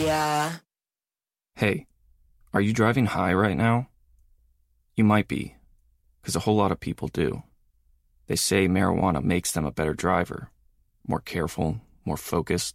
Yeah. Hey, are you driving high right now? You might be, because a whole lot of people do. They say marijuana makes them a better driver, more careful, more focused.